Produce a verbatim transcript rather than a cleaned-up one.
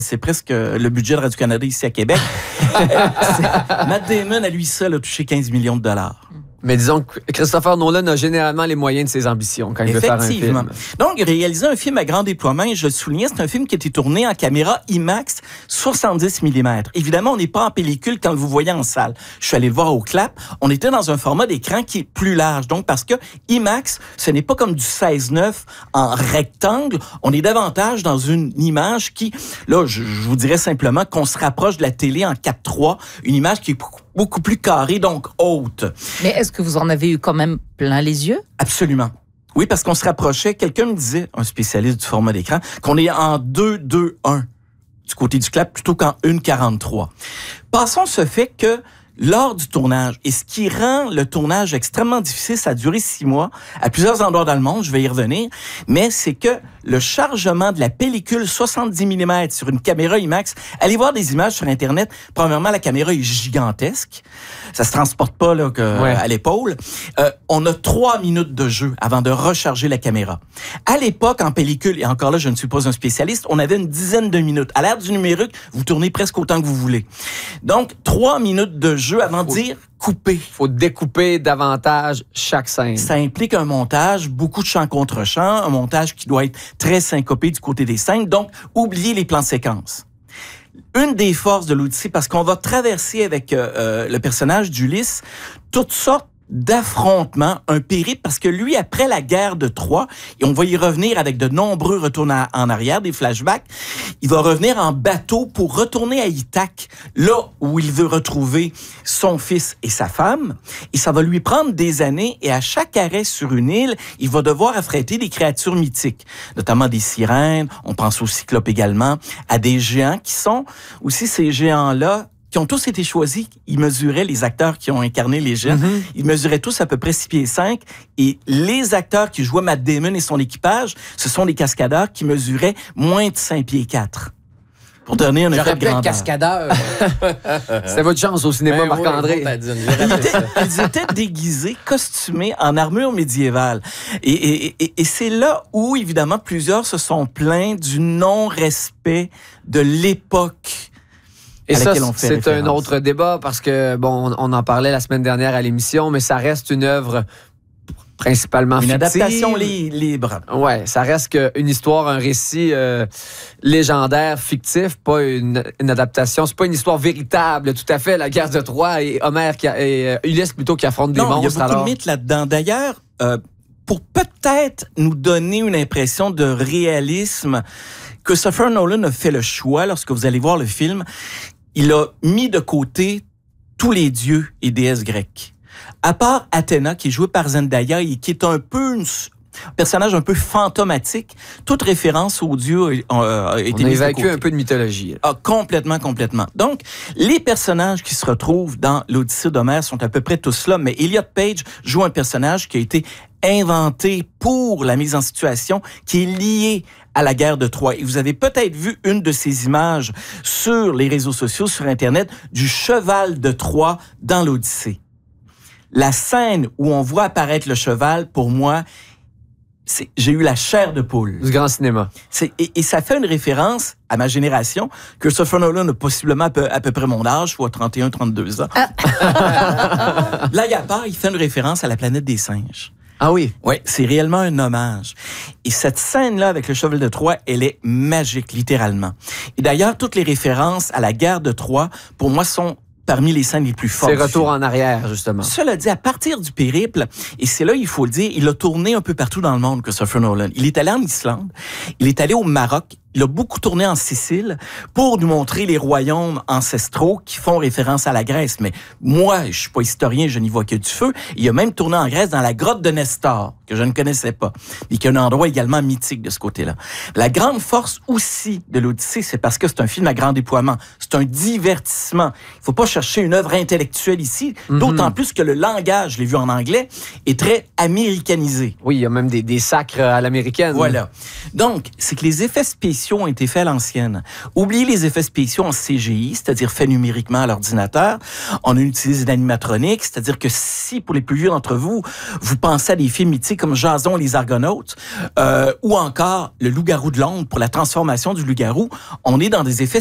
C'est presque le budget de Radio-Canada ici à Québec. Matt Damon, à lui seul, a touché quinze millions de dollars. Mais disons que Christopher Nolan a généralement les moyens de ses ambitions quand il veut faire un film. Donc, il a réalisé un film à grand déploiement, et je le soulignais, c'est un film qui a été tourné en caméra IMAX soixante-dix millimètres. Évidemment, on n'est pas en pellicule quand vous voyez en salle. Je suis allé le voir au Clap. On était dans un format d'écran qui est plus large. Donc, parce que IMAX, ce n'est pas comme du seize neuf en rectangle. On est davantage dans une image qui, là, je, je vous dirais simplement qu'on se rapproche de la télé en quatre trois, une image qui est beaucoup beaucoup plus carrée, donc haute. Mais est-ce que vous en avez eu quand même plein les yeux? Absolument. Oui, parce qu'on se rapprochait. Quelqu'un me disait, un spécialiste du format d'écran, qu'on est en deux deux un du côté du Clap plutôt qu'en un quarante-trois. Passons ce fait que lors du tournage, et ce qui rend le tournage extrêmement difficile, ça a duré six mois, à plusieurs endroits dans le monde, je vais y revenir, mais c'est que le chargement de la pellicule soixante-dix millimètres sur une caméra IMAX, allez voir des images sur Internet, premièrement, la caméra est gigantesque, ça se transporte pas là, que, ouais. à l'épaule. Euh, on a trois minutes de jeu avant de recharger la caméra. À l'époque, en pellicule, et encore là, je ne suis pas un spécialiste, on avait une dizaine de minutes. À l'ère du numérique, vous tournez presque autant que vous voulez. Donc, trois minutes de jeu avant de dire couper. Il faut découper davantage chaque scène. Ça implique un montage, beaucoup de chant contre chant, un montage qui doit être très syncopé du côté des scènes, donc oubliez les plans séquences. Une des forces de l'Odyssée, parce qu'on va traverser avec euh, le personnage d'Ulysse toutes sortes d'affrontements, un périple, parce que lui, après la guerre de Troie, et on va y revenir avec de nombreux retours en arrière, des flashbacks, il va revenir en bateau pour retourner à Ithaque, là où il veut retrouver son fils et sa femme, et ça va lui prendre des années, et à chaque arrêt sur une île, il va devoir affronter des créatures mythiques, notamment des sirènes, on pense aux cyclopes également, à des géants qui sont aussi ces géants-là, qui ont tous été choisis. Ils mesuraient, les acteurs qui ont incarné les géants, mm-hmm. ils mesuraient tous à peu près six pieds cinq. Et les acteurs qui jouaient Matt Damon et son équipage, ce sont des cascadeurs qui mesuraient moins de cinq pieds quatre. Pour donner un effet de grandeur. Cascadeur. C'était votre chance au cinéma, ben Marc-André. Oui, ils, étaient, ils étaient déguisés, costumés en armure médiévale. Et, et, et, et c'est là où, évidemment, plusieurs se sont plaints du non-respect de l'époque. Et ça, c'est référence. Un autre débat parce que, bon, on en parlait la semaine dernière à l'émission, mais ça reste une œuvre principalement une fictive. Une adaptation li- libre. Ouais, ça reste que une histoire, un récit euh, légendaire, fictif, pas une, une adaptation. C'est pas une histoire véritable, tout à fait. La guerre de Troie et Homère qui a, et euh, Ulysse plutôt qui affronte des non, monstres. Il y a beaucoup alors. de mythes là-dedans. D'ailleurs, euh, pour peut-être nous donner une impression de réalisme, Christopher Nolan a fait le choix, lorsque vous allez voir le film, il a mis de côté tous les dieux et déesses grecques. À part Athéna, qui est jouée par Zendaya et qui est un peu une, un personnage un peu fantomatique, toute référence aux dieux a, a été mise de côté. On a évacué un peu de mythologie. Ah, complètement, complètement. Donc, les personnages qui se retrouvent dans l'Odyssée d'Homère sont à peu près tous là, mais Elliot Page joue un personnage qui a été inventé pour la mise en situation, qui est lié à la guerre de Troie. Et vous avez peut-être vu une de ces images sur les réseaux sociaux, sur Internet, du cheval de Troie dans l'Odyssée. La scène où on voit apparaître le cheval, pour moi, c'est, j'ai eu la chair de poule. Du grand cinéma. C'est, et, et ça fait une référence à ma génération. Christopher Nolan a possiblement à peu, à peu près mon âge, soit trente et un, trente-deux ans. Ah. Là, il y a part, il fait une référence à la planète des singes. Ah oui? Oui, c'est réellement un hommage. Et cette scène-là avec le cheval de Troie, elle est magique, littéralement. Et d'ailleurs, toutes les références à la guerre de Troie, pour moi, sont parmi les scènes les plus fortes. C'est retour en arrière, justement. Cela dit, à partir du périple, et c'est là, il faut le dire, il a tourné un peu partout dans le monde, Christopher Nolan. Il est allé en Islande, il est allé au Maroc, il a beaucoup tourné en Sicile pour nous montrer les royaumes ancestraux qui font référence à la Grèce. Mais moi, je suis pas historien, je n'y vois que du feu. Il a même tourné en Grèce dans la grotte de Nestor, que je ne connaissais pas, et qui est un endroit également mythique de ce côté-là. La grande force aussi de l'Odyssée, c'est parce que c'est un film à grand déploiement. C'est un divertissement. Il faut pas chercher une œuvre intellectuelle ici, mm-hmm. d'autant plus que le langage, je l'ai vu en anglais, est très américanisé. Oui, il y a même des, des sacres à l'américaine. Voilà. Donc, c'est que les effets spéciaux spéciaux ont été faits à l'ancienne. Oubliez les effets spéciaux en C G I, c'est-à-dire faits numériquement à l'ordinateur. On a utilisé l'animatronique, c'est-à-dire que si, pour les plus vieux d'entre vous, vous pensez à des films mythiques comme Jason et les Argonautes, euh, ou encore Le Loup-garou de Londres pour la transformation du loup-garou, on est dans des effets